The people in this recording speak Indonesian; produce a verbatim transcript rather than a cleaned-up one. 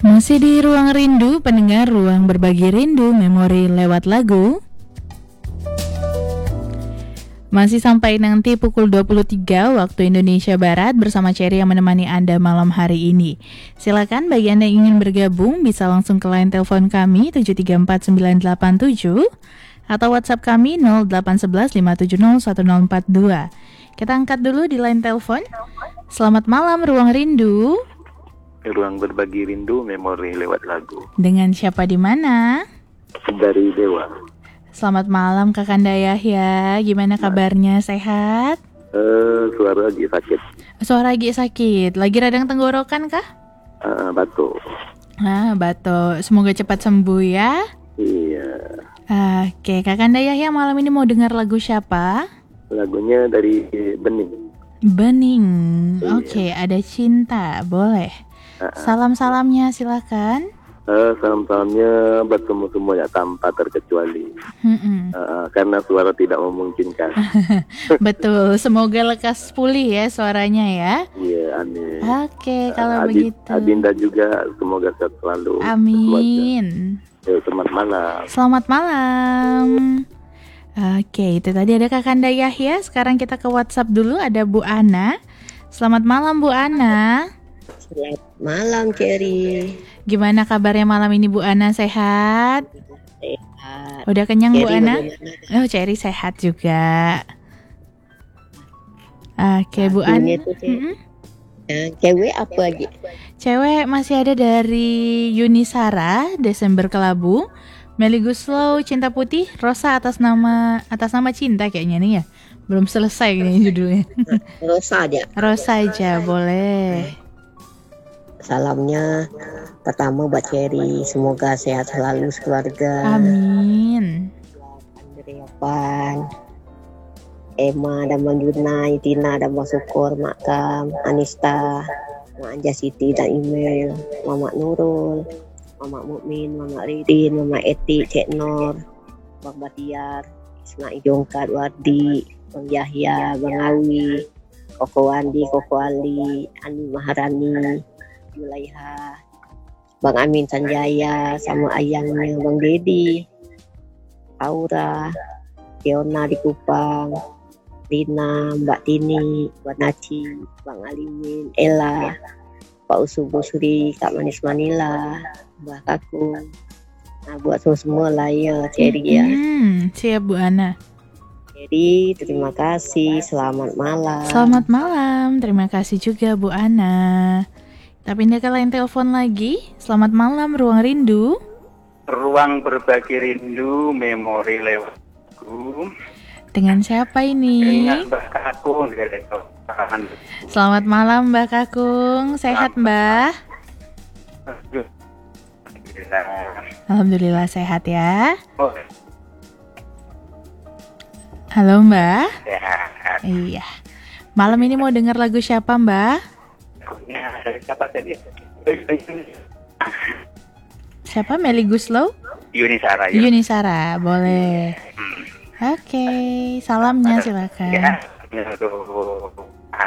Masih di Ruang Rindu, pendengar, ruang berbagi rindu, memori lewat lagu. Masih sampai nanti pukul dua puluh tiga waktu Indonesia Barat bersama Cherry yang menemani Anda malam hari ini. Silakan bagi Anda yang ingin bergabung bisa langsung ke line telepon kami tujuh tiga empat sembilan delapan tujuh atau WhatsApp kami nol delapan satu satu lima tujuh nol satu nol empat dua. Kita angkat dulu di line telepon. Selamat malam Ruang Rindu. Ruang berbagi rindu, memori lewat lagu. Dengan siapa di mana? Dari Dewa. Selamat malam Kakanda Yahya. Gimana kabarnya? Sehat? Uh, suara lagi sakit. Suara lagi sakit. Lagi radang tenggorokan kah? Uh, batuk. Ah, batuk. Semoga cepat sembuh ya. Iya. Oke, Kakanda Yahya malam ini mau dengar lagu siapa? Lagunya dari Bening. Bening. Iya. Oke, ada cinta. Boleh. Uh-uh. Salam-salamnya silakan. Uh, salam-salamnya buat semua-semuanya tanpa terkecuali. Uh, karena suara tidak memungkinkan. Betul, semoga lekas pulih ya suaranya ya. Iya, amin. Oke, kalau uh, begitu. Adinda juga semoga sehat selalu. Amin. Yo, selamat malam. Selamat malam. Oke, itu tadi ada Kakanda Yahya. Sekarang kita ke WhatsApp dulu, ada Bu Ana. Selamat malam Bu Ana. Selamat malam Cherry. Gimana kabarnya malam ini Bu Ana, sehat? Sehat. Udah kenyang Bu Cherry Ana? bagaimana? Oh, Cherry sehat juga. Oke Bu Ana. Ini tuh, Mm-mm. Nah, cewek apa lagi? Cewek masih ada dari Yunisara, Desember Kelabu, Meli Guslow, Cinta Putih, Rosa atas nama atas nama Cinta kayaknya nih ya. Belum selesai kayaknya judulnya. Rosa aja. Rosa aja boleh. Salamnya pertama buat Cherry, semoga sehat selalu sekeluarga. Amin. Andrea Pan, Emma dan Manjuna, Tina dan Mas Syukur, Makam, Anista, Mak Anja Siti dan Email, Mama Nurul, Mama Mukmin, Mama Ridin, Mama Eti, Cek Nur, Bang Batiar, Ismail Jongkat, Wardi, Bang Yahya, Bang Awi, Koko Wandi, Koko Ali, Ani Maharani, Zulaiha, Bang Amin Sanjaya, sama ayangnya Bang Dedi, Aura, Fiona di Kupang, Lina, Mbak Tini, Mbak Naci, Bang Alimin, Ella, Pak Usu Busri, Kak Manis Manila, Mbak Kakung. Nah buat semua lah ya Cherry ya. Hmm, siap Bu Ana. Cherry, terima kasih, selamat malam. Selamat malam, terima kasih juga Bu Ana. Kita pindah ke line telepon lagi. Selamat malam Ruang Rindu. Ruang berbagi rindu, memori lewat lagu. Dengan siapa ini? Dengan Mbak Kakung dari Topan. Selamat malam Mbak Kakung. Sehat Mbak? Alhamdulillah sehat ya. Oh, Halo Mbak. sehat. Iya. Malam ini mau dengar lagu siapa Mbak? Lagunya dari siapa tadi? Siapa? Meli Guslow? Yunisara ya. Yunisara, boleh. Hmm. Oke, salamnya silakan. Ya, ya, tuh.